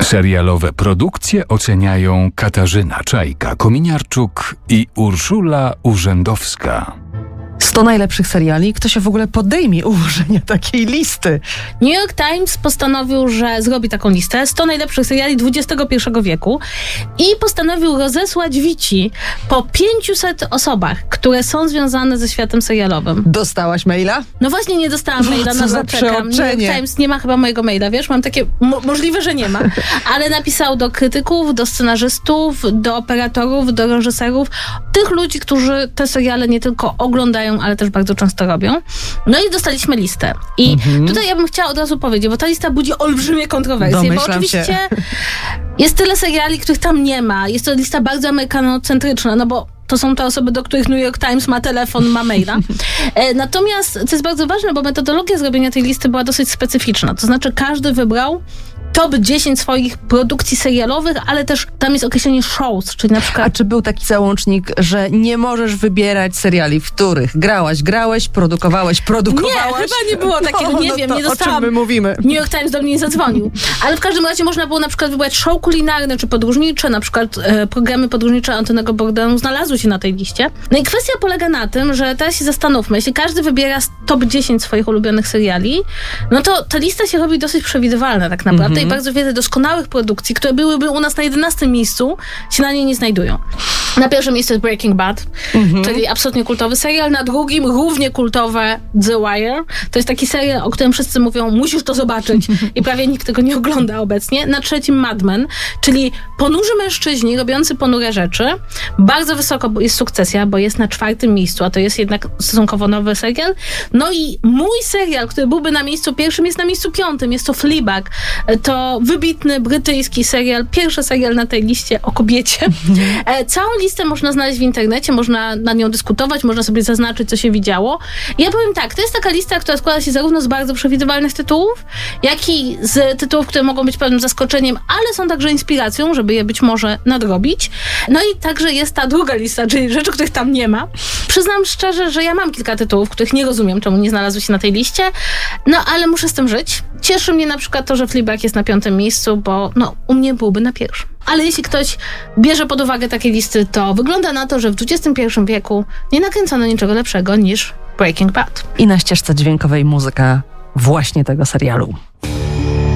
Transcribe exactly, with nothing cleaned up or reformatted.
Serialowe produkcje oceniają Katarzyna Czajka-Kominiarczuk i Urszula Urzędowska. sto najlepszych seriali? Kto się w ogóle podejmie ułożenia takiej listy? New York Times postanowił, że zrobi taką listę sto najlepszych seriali dwudziestego pierwszego wieku i postanowił rozesłać wici po pięciuset osobach, które są związane ze światem serialowym. Dostałaś maila? No właśnie nie dostałam maila, Co na za czekam. New York Times nie ma chyba mojego maila, wiesz? Mam takie, mo- możliwe, że nie ma. Ale napisał do krytyków, do scenarzystów, do operatorów, do reżyserów, tych ludzi, którzy te seriale nie tylko oglądają, ale też bardzo często robią. No i dostaliśmy listę. I mhm. tutaj ja bym chciała od razu powiedzieć, bo ta lista budzi olbrzymie kontrowersje, Domyślam bo oczywiście się. jest tyle seriali, których tam nie ma. Jest to lista bardzo amerykanocentryczna, no bo to są te osoby, do których New York Times ma telefon, ma maila. E, natomiast, co jest bardzo ważne, bo metodologia zrobienia tej listy była dosyć specyficzna. To znaczy każdy wybrał top dziesięć swoich produkcji serialowych, ale też tam jest określenie shows, czyli na przykład... A czy był taki załącznik, że nie możesz wybierać seriali, w których grałaś, grałeś, produkowałeś, produkowałaś? Nie, chyba nie było takiego, no, nie no wiem, to nie dostałam. O czym my mówimy? New York Times do mnie nie zadzwonił. Ale w każdym razie można było na przykład wybrać show kulinarne czy podróżnicze, na przykład e, programy podróżnicze Antonego Bourdainu znalazły się na tej liście. No i kwestia polega na tym, że teraz się zastanówmy, jeśli każdy wybiera top dziesięć swoich ulubionych seriali, no to ta lista się robi dosyć przewidywalna tak naprawdę mm-hmm. i bardzo wiele doskonałych produkcji, które byłyby u nas na jedenastym miejscu, się na niej nie znajdują. Na pierwszym miejscu jest Breaking Bad, mm-hmm. czyli absolutnie kultowy serial. Na drugim równie kultowe The Wire. To jest taki serial, o którym wszyscy mówią, musisz to zobaczyć i prawie nikt tego nie ogląda obecnie. Na trzecim Mad Men, czyli ponurzy mężczyźni robiący ponure rzeczy. Bardzo wysoko jest sukcesja, bo jest na czwartym miejscu, a to jest jednak stosunkowo nowy serial. No i mój serial, który byłby na miejscu pierwszym, jest na miejscu piątym. Jest to Fleabag. To wybitny brytyjski serial, pierwszy serial na tej liście o kobiecie. E, całą listę można znaleźć w internecie, można na nią dyskutować, można sobie zaznaczyć, co się widziało. Ja powiem tak, to jest taka lista, która składa się zarówno z bardzo przewidywalnych tytułów, jak i z tytułów, które mogą być pewnym zaskoczeniem, ale są także inspiracją, żeby je być może nadrobić. No i także jest ta druga lista, czyli rzeczy, których tam nie ma. Przyznam szczerze, że ja mam kilka tytułów, których nie rozumiem, czemu nie znalazły się na tej liście, no ale muszę z tym żyć. Cieszy mnie na przykład to, że Fleabag jest na piątym miejscu, bo no, u mnie byłby na pierwszym. Ale jeśli ktoś bierze pod uwagę takie listy, to wygląda na to, że w dwudziestym pierwszym wieku nie nakręcono niczego lepszego niż Breaking Bad. I na ścieżce dźwiękowej muzyka właśnie tego serialu.